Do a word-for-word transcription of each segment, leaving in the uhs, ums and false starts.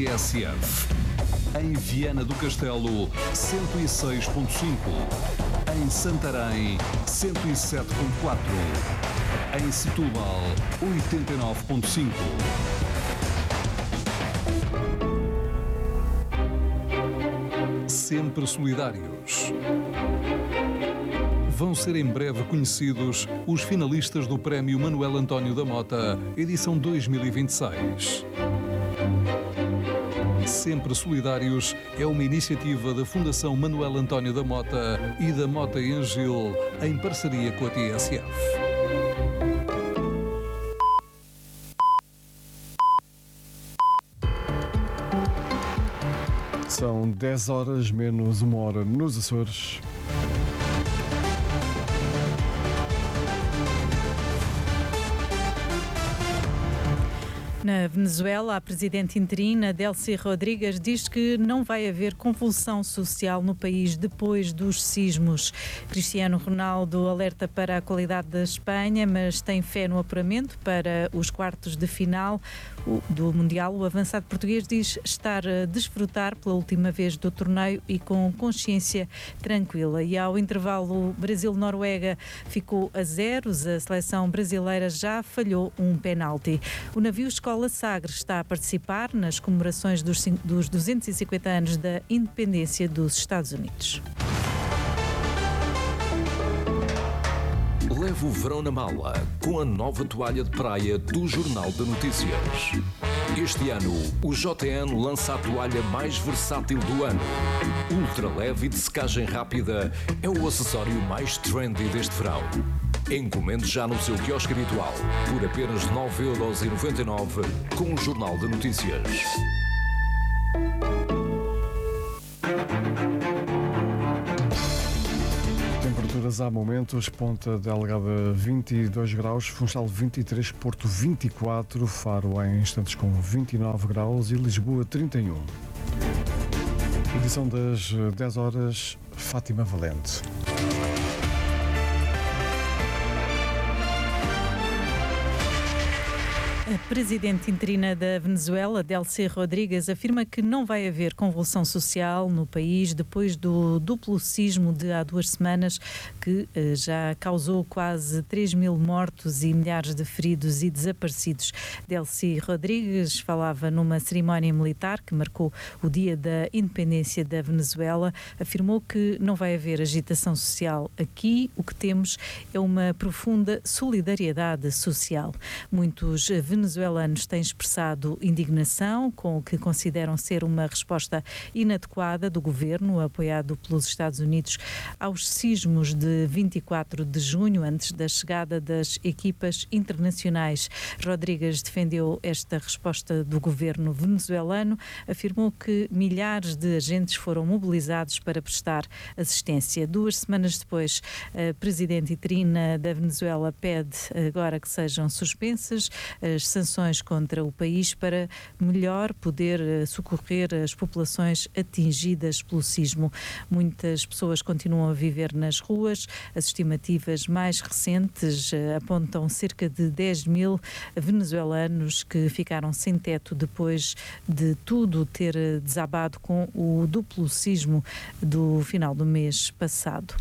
S F. Em Viana do Castelo, cento e seis ponto cinco. Em Santarém, cento e sete ponto quatro. Em Setúbal, oitenta e nove ponto cinco. Sempre solidários. Vão ser em breve conhecidos os finalistas do Prémio Manuel António da Mota, edição dois mil e vinte e seis. Sempre Solidários é uma iniciativa da Fundação Manuel António da Mota e da Mota em Gil, em parceria com a T S F. São dez horas menos uma hora nos Açores. Na Venezuela, a presidente interina Delcy Rodrigues diz que não vai haver convulsão social no país depois dos sismos. Cristiano Ronaldo alerta para a qualidade da Espanha, mas tem fé no apuramento para os quartos de final do Mundial. O avançado português diz estar a desfrutar pela última vez do torneio e com consciência tranquila. E ao intervalo, Brasil-Noruega ficou a zeros. A seleção brasileira já falhou um penalti. O navio Escola Sagres está a participar nas comemorações dos, dos duzentos e cinquenta anos da independência dos Estados Unidos. Leve o verão na mala com a nova toalha de praia do Jornal de Notícias. Este ano, o J N lança a toalha mais versátil do ano. Ultra leve e de secagem rápida é o acessório mais trendy deste verão. Encomende já no seu quiosque habitual por apenas nove euros e noventa e nove com o Jornal de Notícias. Temperaturas há momentos: Ponta Delgada vinte e dois graus, Funchal vinte e três, Porto vinte e quatro, Faro em instantes com vinte e nove graus e Lisboa trinta e um. Edição das dez horas, Fátima Valente. A presidente interina da Venezuela, Delcy Rodrigues, afirma que não vai haver convulsão social no país depois do duplo sismo de há duas semanas, que eh, já causou quase três mil mortos e milhares de feridos e desaparecidos. Delcy Rodrigues falava numa cerimónia militar que marcou o dia da independência da Venezuela. Afirmou que não vai haver agitação social aqui. O que temos é uma profunda solidariedade social. Muitos venezuelanos têm expressado indignação com o que consideram ser uma resposta inadequada do governo, apoiado pelos Estados Unidos, aos sismos de vinte e quatro de junho, antes da chegada das equipas internacionais. Rodrigues defendeu esta resposta do governo venezuelano, afirmou que milhares de agentes foram mobilizados para prestar assistência. Duas semanas depois, a presidente interina da Venezuela pede agora que sejam suspensas as sanções contra o país para melhor poder socorrer as populações atingidas pelo sismo. Muitas pessoas continuam a viver nas ruas. As estimativas mais recentes apontam cerca de dez mil venezuelanos que ficaram sem teto depois de tudo ter desabado com o duplo sismo do final do mês passado.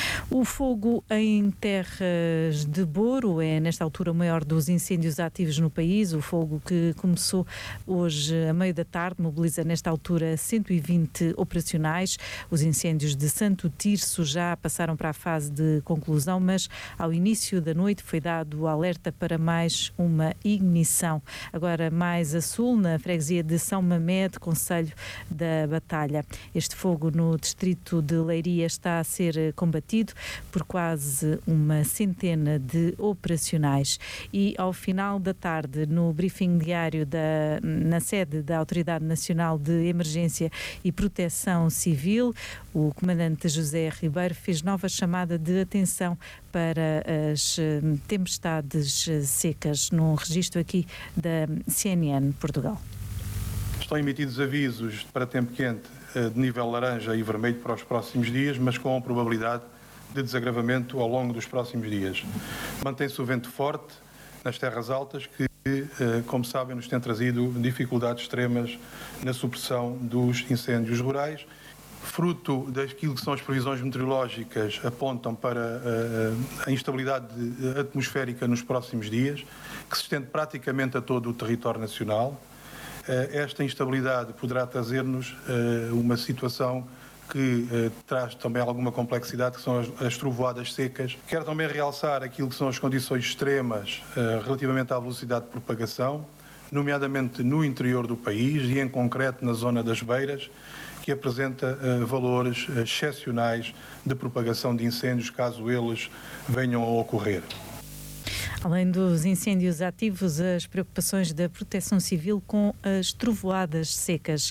O fogo em terras de Boro é, nesta altura, o maior dos incêndios ativos no país. O fogo, que começou hoje a meio da tarde, mobiliza, nesta altura, cento e vinte operacionais. Os incêndios de Santo Tirso já passaram para a fase de conclusão, mas ao início da noite foi dado o alerta para mais uma ignição. Agora, mais a sul, na freguesia de São Mamede, concelho da Batalha. Este fogo no distrito de Leiria está a ser combatido por quase uma centena de operacionais. E ao final da tarde, no briefing diário da, na sede da Autoridade Nacional de Emergência e Proteção Civil, o comandante José Ribeiro fez nova chamada de atenção para as tempestades secas, num registro aqui da C N N Portugal. Estão emitidos avisos para tempo quente de nível laranja e vermelho para os próximos dias, mas com probabilidade de desagravamento ao longo dos próximos dias. Mantém-se o vento forte nas terras altas, que que, como sabem, nos tem trazido dificuldades extremas na supressão dos incêndios rurais. Fruto daquilo que são as previsões meteorológicas, apontam para a instabilidade atmosférica nos próximos dias, que se estende praticamente a todo o território nacional. Esta instabilidade poderá trazer-nos uma situação que eh, traz também alguma complexidade, que são as, as trovoadas secas. Quero também realçar aquilo que são as condições extremas eh, relativamente à velocidade de propagação, nomeadamente no interior do país e, em concreto, na zona das Beiras, que apresenta eh, valores excepcionais de propagação de incêndios, caso eles venham a ocorrer. Além dos incêndios ativos, as preocupações da Proteção Civil com as trovoadas secas.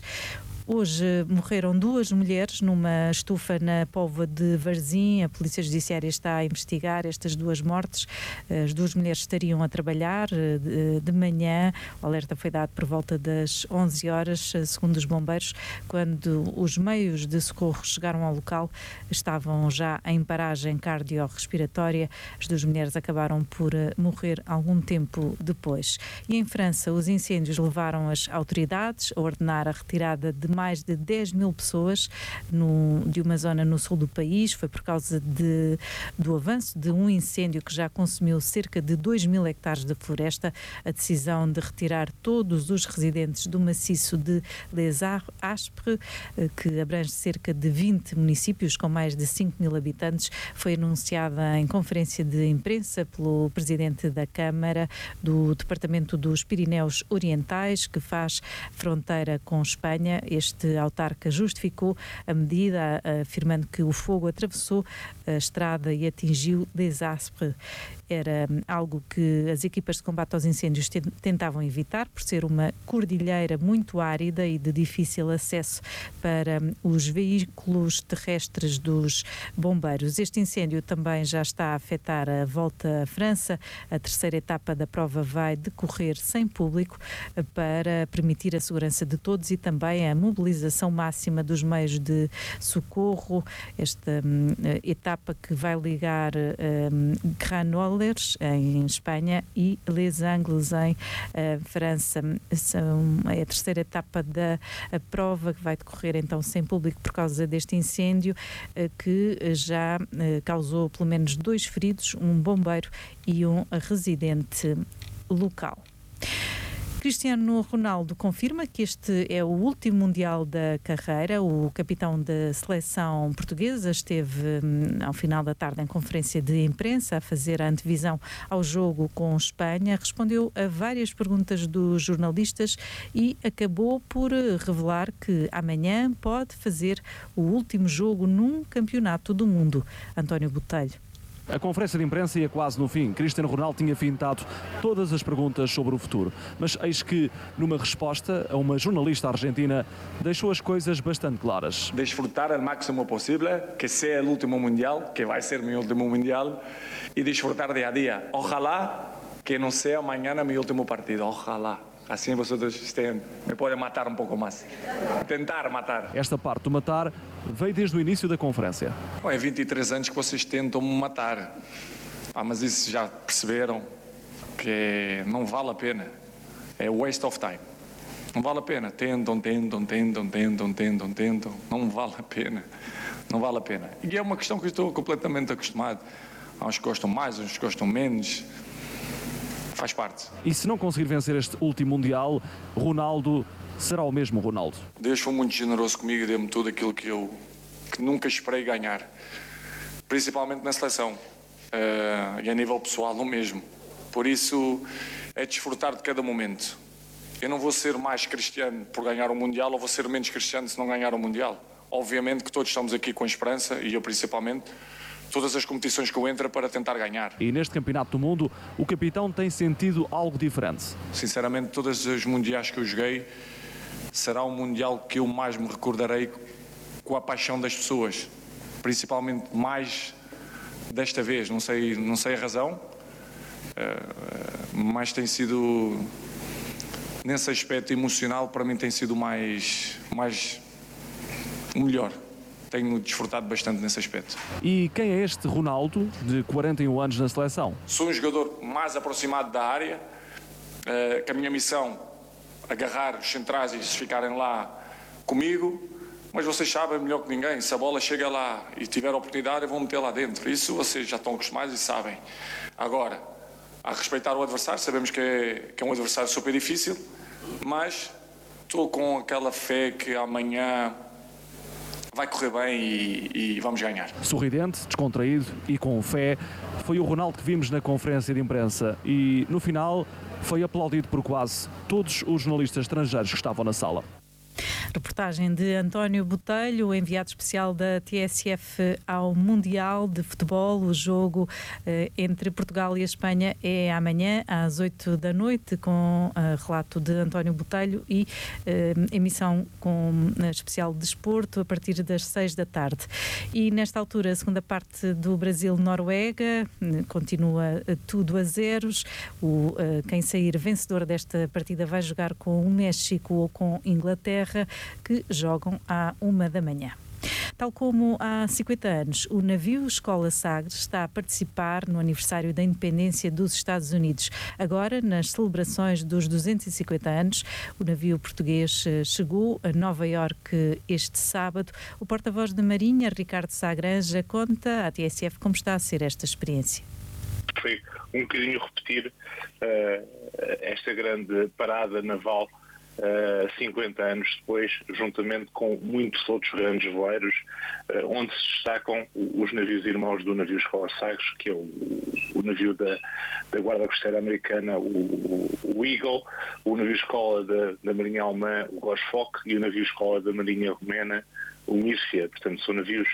Hoje morreram duas mulheres numa estufa na Póvoa de Varzim. A Polícia Judiciária está a investigar estas duas mortes. As duas mulheres estariam a trabalhar de, de manhã. O alerta foi dado por volta das onze horas, segundo os bombeiros. Quando os meios de socorro chegaram ao local, estavam já em paragem cardiorrespiratória. As duas mulheres acabaram por morrer algum tempo depois. E em França, os incêndios levaram as autoridades a ordenar a retirada de mais de dez mil pessoas no, de uma zona no sul do país. Foi por causa de, do avanço de um incêndio que já consumiu cerca de dois mil hectares de floresta. A decisão de retirar todos os residentes do maciço de Les Aspres, que abrange cerca de vinte municípios com mais de cinco mil habitantes, foi anunciada em conferência de imprensa pelo presidente da Câmara do Departamento dos Pirineus Orientais, que faz fronteira com Espanha. Este Este autarca justificou a medida, afirmando que o fogo atravessou a estrada e atingiu Les Aspres. Era algo que as equipas de combate aos incêndios tentavam evitar, por ser uma cordilheira muito árida e de difícil acesso para os veículos terrestres dos bombeiros. Este incêndio também já está a afetar a volta à França. A terceira etapa da prova vai decorrer sem público para permitir a segurança de todos e também a mobilização máxima dos meios de socorro. Esta um, etapa que vai ligar um, Granollers em Espanha e Les Angles em uh, França. São, é a terceira etapa da prova, que vai decorrer então sem público por causa deste incêndio uh, que já uh, causou pelo menos dois feridos, um bombeiro e um residente local. Cristiano Ronaldo confirma que este é o último Mundial da carreira. O capitão da seleção portuguesa esteve ao final da tarde em conferência de imprensa a fazer a antevisão ao jogo com Espanha. Respondeu a várias perguntas dos jornalistas e acabou por revelar que amanhã pode fazer o último jogo num campeonato do mundo. António Botelho. A conferência de imprensa ia quase no fim. Cristiano Ronaldo tinha fintado todas as perguntas sobre o futuro. Mas eis que, numa resposta a uma jornalista argentina, deixou as coisas bastante claras. Desfrutar al máximo posible, que sea el último mundial, que vai ser mi último mundial, e desfrutar día a día. Ojalá que no sea mañana mi último partido. Ojalá. Assim vocês estén, me podem matar um pouco mais. Tentar matar. Esta parte do matar veio desde o início da conferência. Bom, é vinte e três anos que vocês tentam me matar. Ah, mas isso já perceberam que não vale a pena. É waste of time. Não vale a pena. Tentam, tentam, tentam, tentam, tentam, tentam. Não vale a pena. Não vale a pena. E é uma questão que eu estou completamente acostumado. Há uns que gostam mais, uns que gostam menos. Faz parte. E se não conseguir vencer este último Mundial, Ronaldo será o mesmo Ronaldo? Deus foi muito generoso comigo e deu-me tudo aquilo que eu que nunca esperei ganhar. Principalmente na seleção. Uh, e a nível pessoal, o mesmo. Por isso, é desfrutar de cada momento. Eu não vou ser mais cristiano por ganhar o Mundial ou vou ser menos cristiano se não ganhar o Mundial. Obviamente que todos estamos aqui com esperança, e eu principalmente, todas as competições que eu entro para tentar ganhar. E neste Campeonato do Mundo, o capitão tem sentido algo diferente. Sinceramente, todos os mundiais que eu joguei, será um mundial que eu mais me recordarei com a paixão das pessoas. Principalmente mais desta vez, não sei, não sei a razão, mas tem sido, nesse aspecto emocional, para mim tem sido mais, mais o melhor. Tenho desfrutado bastante nesse aspecto. E quem é este Ronaldo, de quarenta e um anos na seleção? Sou um jogador mais aproximado da área, uh, que a minha missão agarrar os centrais e ficarem lá comigo, mas vocês sabem melhor que ninguém, se a bola chega lá e tiver oportunidade, eu vou meter lá dentro. Isso vocês já estão acostumados e sabem. Agora, a respeitar o adversário, sabemos que é, que é um adversário super difícil, mas estou com aquela fé que amanhã vai correr bem e, e vamos ganhar. Sorridente, descontraído e com fé, foi o Ronaldo que vimos na conferência de imprensa e, no final, foi aplaudido por quase todos os jornalistas estrangeiros que estavam na sala. Reportagem de António Botelho, enviado especial da T S F ao Mundial de Futebol. O jogo eh, entre Portugal e a Espanha é amanhã às oito da noite, com eh, relato de António Botelho e eh, emissão com eh, especial de desporto a partir das seis da tarde. E nesta altura, a segunda parte do Brasil-Noruega, continua eh, tudo a zeros. O, eh, quem sair vencedor desta partida vai jogar com o México ou com Inglaterra, que jogam à uma da manhã. Tal como há cinquenta anos, o navio Escola Sagres está a participar no aniversário da independência dos Estados Unidos. Agora, nas celebrações dos duzentos e cinquenta anos, o navio português chegou a Nova Iorque este sábado. O porta-voz da Marinha, Ricardo Sá Granja, conta à T S F como está a ser esta experiência. Foi um bocadinho repetir uh, esta grande parada naval Uh, cinquenta anos depois, juntamente com muitos outros grandes veleiros, uh, onde se destacam os navios irmãos do navio Escola Sagres, que é o, o navio da, da Guarda Costeira Americana, o, o Eagle, o navio Escola da, da Marinha Alemã, o Grossfock, e o navio Escola da Marinha Romena, o Mircea. Portanto, são navios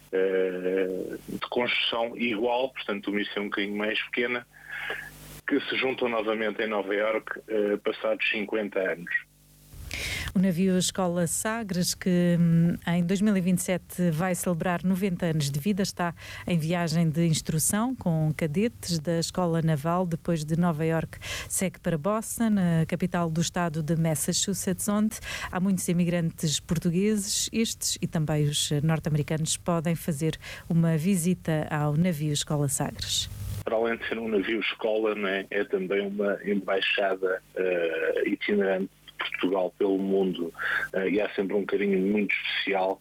uh, de construção igual, portanto, o Mircea é um bocadinho mais pequena, que se juntam novamente em Nova Iorque uh, passados cinquenta anos. O navio Escola Sagres, que em dois mil e vinte e sete vai celebrar noventa anos de vida, está em viagem de instrução com cadetes da Escola Naval. Depois de Nova Iorque, segue para Boston, a capital do estado de Massachusetts, onde há muitos imigrantes portugueses. Estes e também os norte-americanos podem fazer uma visita ao navio Escola Sagres. Para além de ser um navio escola, né, é também uma embaixada uh, itinerante Portugal pelo mundo, uh, e há sempre um carinho muito especial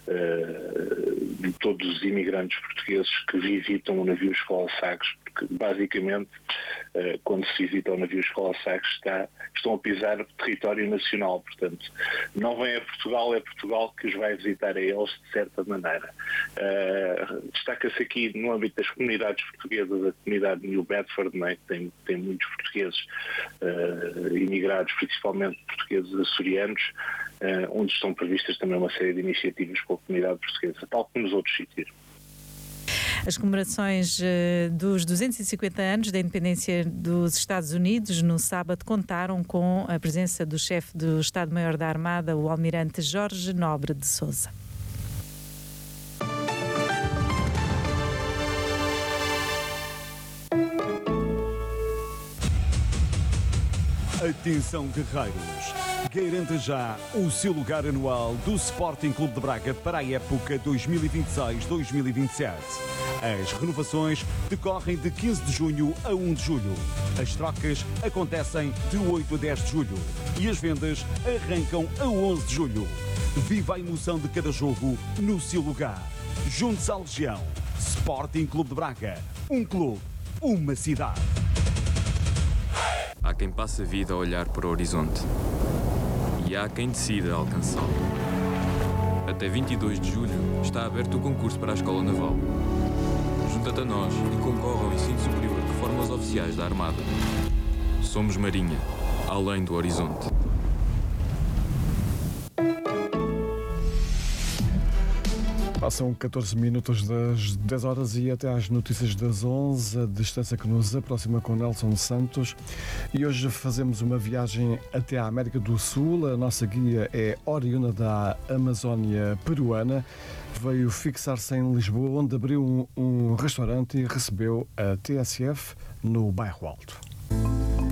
uh, de todos os imigrantes portugueses que visitam o navio Escola Sagres, porque basicamente uh, quando se visita o navio Escola Sagres está, estão a pisar o território nacional, portanto não vem a Portugal, é Portugal que os vai visitar a eles de certa maneira. Uh, destaca-se aqui no âmbito das comunidades portuguesas, a comunidade de New Bedford, né, que tem, tem muitos portugueses uh, imigrados, principalmente portugueses açorianos, uh, onde estão previstas também uma série de iniciativas com a comunidade portuguesa, tal como nos outros sítios. As comemorações uh, dos duzentos e cinquenta anos da independência dos Estados Unidos no sábado contaram com a presença do chefe do Estado-Maior da Armada, o almirante Jorge Nobre de Sousa. Atenção, guerreiros! Garanta já o seu lugar anual do Sporting Clube de Braga para a época dois mil e vinte e seis dois mil e vinte e sete. As renovações decorrem de quinze de junho a um de julho. As trocas acontecem de oito a dez de julho e as vendas arrancam a onze de julho. Viva a emoção de cada jogo no seu lugar. Junte-se à Legião. Sporting Clube de Braga. Um clube, uma cidade. Há quem passe a vida a olhar para o horizonte e há quem decida alcançá-lo. Até vinte e dois de julho está aberto o concurso para a Escola Naval. Junta-te a nós e concorre ao ensino superior que forma os oficiais da Armada. Somos Marinha, além do horizonte. Passam catorze minutos das dez horas e até às notícias das onze, a distância que nos aproxima com Nelson Santos. E hoje fazemos uma viagem até a América do Sul. A nossa guia é oriunda da Amazónia peruana. Veio fixar-se em Lisboa, onde abriu um, um restaurante e recebeu a T S F no Bairro Alto.